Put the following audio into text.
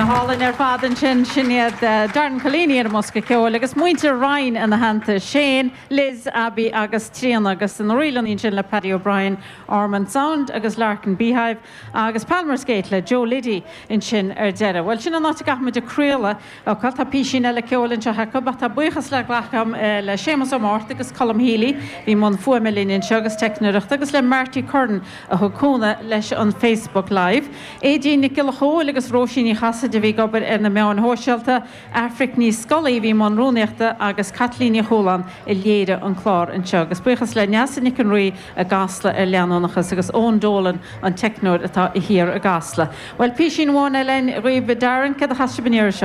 hálan fádan sinnéad Darn Colini ar mosca ceol, agus muinte Ryan in na hananta Shane, Liz, Abby agus Trian agus an rilanín sin le Paddy O'Brien, Ormond Sound agus Larkin Beehive agus Palmersgate le Joe Liddy in sin deire. Well sin an áta gachma de cruúla ó calta písin le ceolinn se hecha, bat a buchas le glacham le Seamus O'Mart agus Colm Healy, hí mon fuamilín se agus technúireacht agus le Marty Curran a thucúna leis an Facebook Live. Édí Nicola Hall agus Roisin Chasa de bhí gobar na meán hóseilta, Afric ní Scully bhí mon rúneachta agus Kathleen Hólan i léire an chlár an seo. Agus buchas le neasa Nick an Rui a gasla a leanónachas agus ón dólan an technúir atá i hir a gasla. Well, písin bhána len Rui Bedaran cad a hasise